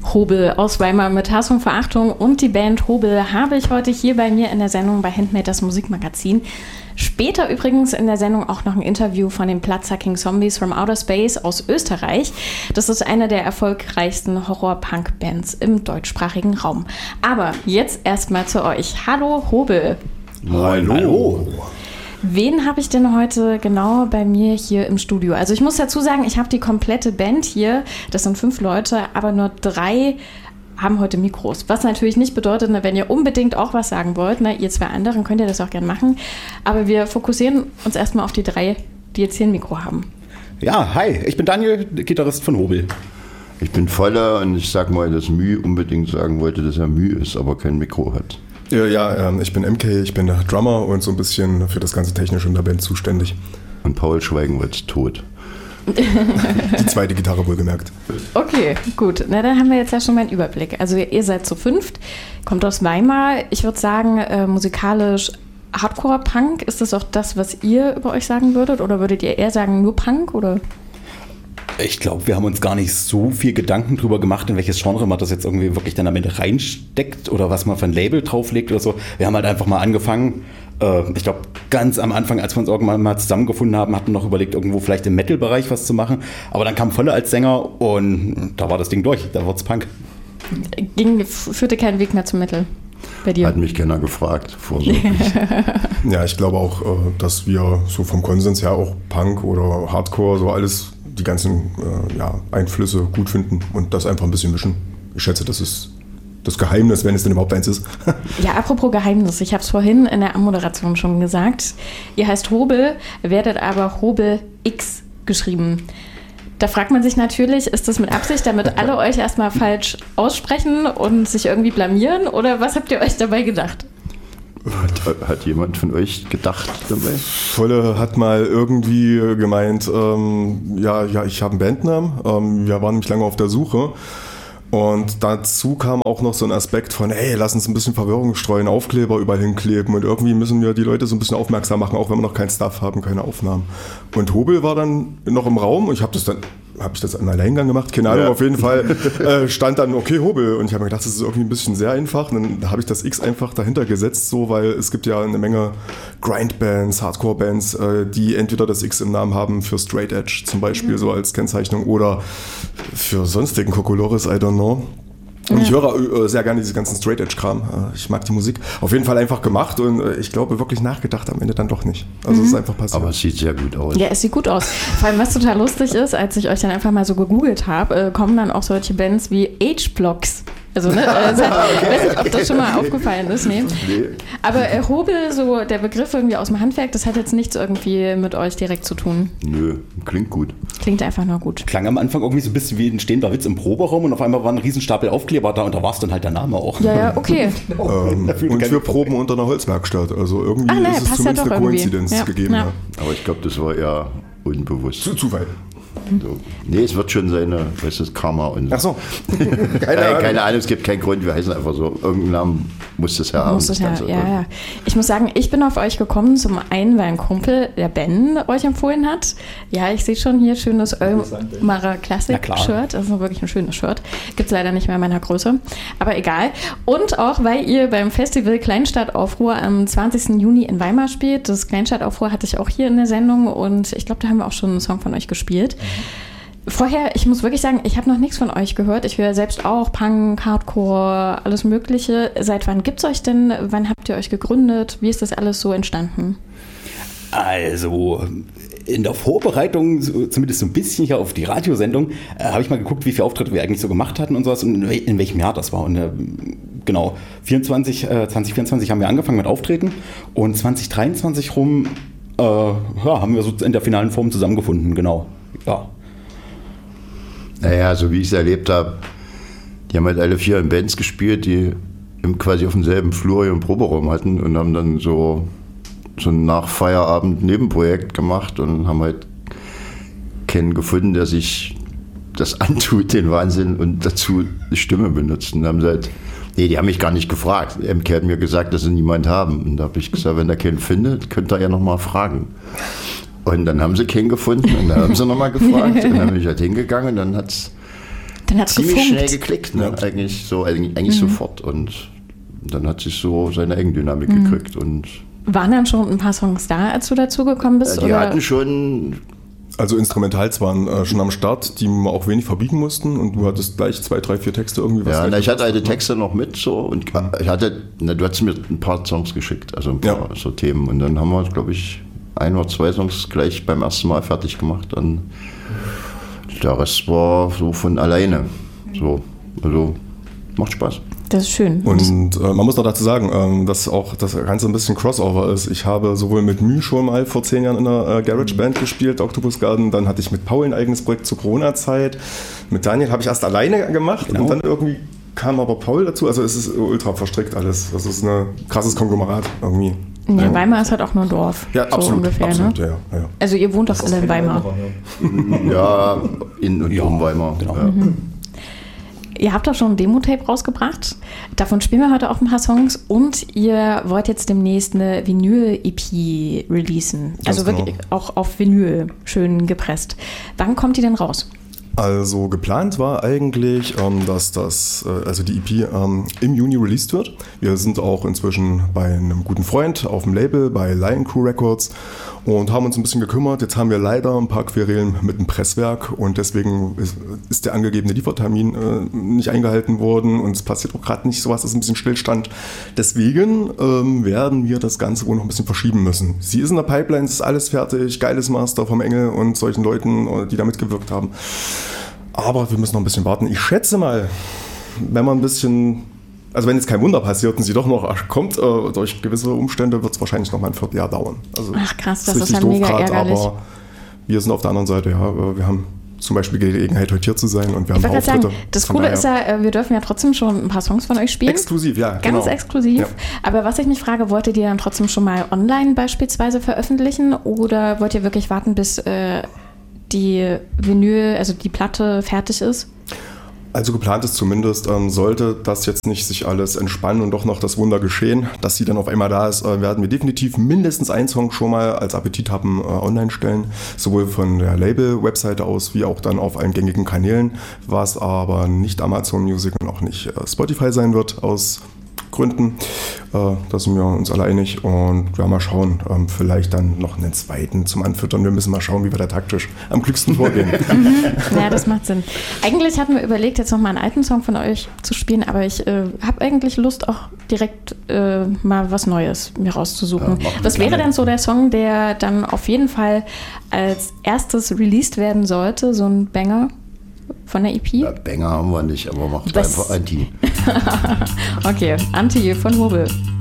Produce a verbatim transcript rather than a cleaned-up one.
Hobel aus Weimar mit Hass und Verachtung und die Band Hobel habe ich heute hier bei mir in der Sendung bei Handmade, das Musikmagazin. Später übrigens in der Sendung auch noch ein Interview von den Bloodsucking Zombies from Outer Space aus Österreich. Das ist eine der erfolgreichsten Horror-Punk-Bands im deutschsprachigen Raum. Aber jetzt erstmal zu euch. Hallo Hobel. Hallo. Hallo. Wen habe ich denn heute genau bei mir hier im Studio? Also ich muss dazu sagen, ich habe die komplette Band hier. Das sind fünf Leute, aber nur drei haben heute Mikros. Was natürlich nicht bedeutet, wenn ihr unbedingt auch was sagen wollt, ne, ihr zwei anderen könnt ihr das auch gerne machen. Aber wir fokussieren uns erstmal auf die drei, die jetzt hier ein Mikro haben. Ja, hi, ich bin Daniel, Gitarrist von Hobel. Ich bin Voller und ich sag mal, dass Müh unbedingt sagen wollte, dass er Müh ist, aber kein Mikro hat. Ja, ja, ich bin M K, ich bin der Drummer und so ein bisschen für das ganze Technische in der Band zuständig. Und Paul Schweigenwitz ist tot. Die zweite Gitarre wohlgemerkt. Okay, gut. Na, dann haben wir jetzt ja schon mal einen Überblick. Also ihr seid zu fünft, kommt aus Weimar. Ich würde sagen, äh, musikalisch Hardcore-Punk. Ist das auch das, was ihr über euch sagen würdet? Oder würdet ihr eher sagen, nur Punk? Oder? Ich glaube, wir haben uns gar nicht so viel Gedanken drüber gemacht, in welches Genre man das jetzt irgendwie wirklich dann am Ende reinsteckt oder was man für ein Label drauflegt oder so. Wir haben halt einfach mal angefangen. Äh, ich glaube, ganz am Anfang, als wir uns irgendwann mal zusammengefunden haben, hatten wir noch überlegt, irgendwo vielleicht im Metal-Bereich was zu machen. Aber dann kam Volle als Sänger und da war das Ding durch. Da wurde es Punk. Ging, führte keinen Weg mehr zum Metal bei dir? Hat mich keiner gefragt, vorsorglich. Ja, ich glaube auch, dass wir so vom Konsens her auch Punk oder Hardcore, so alles, die ganzen äh, ja, Einflüsse gut finden und das einfach ein bisschen mischen. Ich schätze, das ist das Geheimnis, wenn es denn überhaupt eins ist. Ja, apropos Geheimnis, ich habe es vorhin in der Anmoderation schon gesagt. Ihr heißt Hobel, werdet aber Hobel X geschrieben. Da fragt man sich natürlich, ist das mit Absicht, damit alle euch erstmal falsch aussprechen und sich irgendwie blamieren? Oder was habt ihr euch dabei gedacht? Hat, hat jemand von euch gedacht dabei? Volle hat mal irgendwie gemeint, ähm, ja, ja, ich habe einen Bandnamen. Ähm, wir waren nämlich lange auf der Suche. Und dazu kam auch noch so ein Aspekt von, hey, lass uns ein bisschen Verwirrung streuen, Aufkleber überall hinkleben und irgendwie müssen wir die Leute so ein bisschen aufmerksam machen, auch wenn wir noch keinen Stuff haben, keine Aufnahmen. Und Hobel war dann noch im Raum und ich habe das dann, habe ich das im Alleingang gemacht? Keine Ahnung, ja. Auf jeden Fall äh, stand dann, okay, Hobel. Und ich habe mir gedacht, das ist irgendwie ein bisschen sehr einfach. Und dann habe ich das X einfach dahinter gesetzt, so, weil es gibt ja eine Menge Grindbands, Hardcore-Bands, äh, die entweder das X im Namen haben für Straight Edge zum Beispiel, mhm. so als Kennzeichnung, oder für sonstigen Kokolores, I don't know. Und ich höre äh, sehr gerne diesen ganzen Straight-Edge-Kram. Äh, ich mag die Musik. Auf jeden Fall einfach gemacht und äh, ich glaube, wirklich nachgedacht am Ende dann doch nicht. Also mhm. es ist einfach passiert. Aber es sieht sehr gut aus. Ja, es sieht gut aus. Vor allem, was total lustig ist, als ich euch dann einfach mal so gegoogelt habe, äh, kommen dann auch solche Bands wie H-Blocks. Also, ne, also, ich weiß nicht, ob das schon mal aufgefallen ist. Nee. nee. Aber äh, Hobel, so der Begriff irgendwie aus dem Handwerk, das hat jetzt nichts irgendwie mit euch direkt zu tun. Nö, klingt gut. Klingt einfach nur gut. Klang am Anfang irgendwie so ein bisschen wie ein stehender Witz im Proberaum und auf einmal war ein Riesenstapel Aufkleber da und da war es dann halt der Name auch. Ja, ja, okay. ähm, und wir proben unter einer Holzwerkstatt. Also irgendwie Ach, nein, ist es zumindest ja eine Koinzidenz ja. gegeben. Ja. Ja. Aber ich glaube, das war eher unbewusst. Zu Zufall. So. Nee, es wird schon seine, was ist Karma und Ach so. keine, Ahnung. keine Ahnung, es gibt keinen Grund, wir heißen einfach so. Irgendeinen Namen muss das ja haben. Muss das ja, ja, ja. Ich muss sagen, ich bin auf euch gekommen, zum einen, weil ein Kumpel, der Ben, euch empfohlen hat. Ja, ich sehe schon hier schönes Ölmarer Classic-Shirt. Das ist wirklich ein schönes Shirt. Gibt es leider nicht mehr in meiner Größe. Aber egal. Und auch, weil ihr beim Festival Kleinstadtaufruhr am zwanzigsten Juni in Weimar spielt. Das Kleinstadtaufruhr hatte ich auch hier in der Sendung und ich glaube, da haben wir auch schon einen Song von euch gespielt. Vorher, ich muss wirklich sagen, ich habe noch nichts von euch gehört. Ich höre selbst auch Punk, Hardcore, alles Mögliche. Seit wann gibt's euch denn? Wann habt ihr euch gegründet? Wie ist das alles so entstanden? Also in der Vorbereitung, zumindest so ein bisschen hier auf die Radiosendung, äh, habe ich mal geguckt, wie viele Auftritte wir eigentlich so gemacht hatten und sowas und in, in welchem Jahr das war. Und äh, genau, vierundzwanzig, äh, zwanzig vierundzwanzig haben wir angefangen mit Auftreten und zwanzig dreiundzwanzig rum äh, ja, haben wir so in der finalen Form zusammengefunden, genau. Ja. Naja, so wie ich es erlebt habe, die haben halt alle vier in Bands gespielt, die im, quasi auf demselben Flur im Proberaum hatten und haben dann so, so ein Nach-Feierabend-Nebenprojekt gemacht und haben halt keinen gefunden, der sich das antut, den Wahnsinn, und dazu die Stimme benutzt. Und haben sie halt, nee, die haben mich gar nicht gefragt. M K hat mir gesagt, dass sie niemand haben. Und da habe ich gesagt, wenn er keinen findet, könnt ihr ja nochmal fragen. Und dann haben sie keinen gefunden und dann haben sie nochmal gefragt und dann bin ich halt hingegangen und dann hat es dann hat's ziemlich gefunkt. schnell geklickt, ne? ja. eigentlich, so, eigentlich, eigentlich mhm. sofort. Und dann hat sich so seine Eigendynamik mhm. gekriegt. Und waren dann schon ein paar Songs da, als du dazugekommen bist? Ja, die oder? hatten schon... Also Instrumentals waren äh, schon am Start, die wir auch wenig verbiegen mussten und du hattest gleich zwei, drei, vier Texte irgendwie. Was ja, na, ich hatte alte Texte noch mit so und ich hatte, na, du hast mir ein paar Songs geschickt, also ein paar ja. so Themen und dann haben wir, glaube ich, ein oder zwei Songs gleich beim ersten Mal fertig gemacht. Dann der Rest war so von alleine. So, also macht Spaß. Das ist schön. Und äh, man muss noch dazu sagen, ähm, dass auch das Ganze ein bisschen Crossover ist. Ich habe sowohl mit Müh schon mal vor zehn Jahren in einer äh, Garage-Band gespielt, Octopus Garden. Dann hatte ich mit Paul ein eigenes Projekt zur Corona-Zeit. Mit Daniel habe ich erst alleine gemacht genau. und dann irgendwie kam aber Paul dazu. Also es ist ultra verstrickt alles. Das ist ein krasses Konglomerat irgendwie. Ja, ja. Weimar ist halt auch nur ein Dorf. Ja, so absolut. ungefähr, absolut ne? ja, ja. Also ihr wohnt doch alle in Weimar. Ja, in und um Weimar. Genau. Ja. Mhm. Ihr habt doch schon ein Demo-Tape rausgebracht. Davon spielen wir heute auch ein paar Songs. Und ihr wollt jetzt demnächst eine Vinyl-E P releasen. Also Ganz wirklich genau. auch auf Vinyl schön gepresst. Wann kommt die denn raus? Also geplant war eigentlich, ähm, dass das, äh, also die E P ähm, im Juni released wird. Wir sind auch inzwischen bei einem guten Freund auf dem Label, bei Lion Crew Records und haben uns ein bisschen gekümmert. Jetzt haben wir leider ein paar Querelen mit dem Presswerk und deswegen ist, ist der angegebene Liefertermin äh, nicht eingehalten worden und es passiert auch gerade nicht sowas, ist ein bisschen Stillstand. Deswegen ähm, werden wir das Ganze wohl noch ein bisschen verschieben müssen. Sie ist in der Pipeline, es ist alles fertig, geiles Master vom Engel und solchen Leuten, die da mitgewirkt haben. Aber wir müssen noch ein bisschen warten. Ich schätze mal, wenn man ein bisschen, also wenn jetzt kein Wunder passiert und sie doch noch kommt, äh, durch gewisse Umstände, wird es wahrscheinlich noch mal ein Vierteljahr dauern. Also, ach krass, das ist ja mega grad, ärgerlich. Aber wir sind auf der anderen Seite, ja, wir haben zum Beispiel die Gelegenheit, heute hier zu sein und wir haben Auftritte. Sagen, das Coole ist ja, wir dürfen ja trotzdem schon ein paar Songs von euch spielen. Exklusiv, ja. Ganz genau. exklusiv. Ja. Aber was ich mich frage, wollt ihr die dann trotzdem schon mal online beispielsweise veröffentlichen oder wollt ihr wirklich warten, bis äh, die Vinyl, also die Platte fertig ist? Also geplant ist zumindest, ähm, sollte das jetzt nicht sich alles entspannen und doch noch das Wunder geschehen, dass sie dann auf einmal da ist, äh, werden wir definitiv mindestens einen Song schon mal als Appetit haben äh, online stellen, sowohl von der Label-Webseite aus wie auch dann auf allen gängigen Kanälen, was aber nicht Amazon Music und auch nicht äh, Spotify sein wird aus Gründen. Äh, da sind wir uns alle einig und ja, mal schauen, ähm, vielleicht dann noch einen zweiten zum Anfüttern. Wir müssen mal schauen, wie wir da taktisch am klügsten vorgehen. Ja, das macht Sinn. Eigentlich hatten wir überlegt, jetzt noch mal einen alten Song von euch zu spielen, aber ich äh, habe eigentlich Lust, auch direkt äh, mal was Neues mir rauszusuchen. Ja, was wäre denn so der Song, der dann auf jeden Fall als erstes released werden sollte, so ein Banger? Von der E P? Ja, Banger haben wir nicht, aber macht einfach Anti. Okay, Anti von Hobel.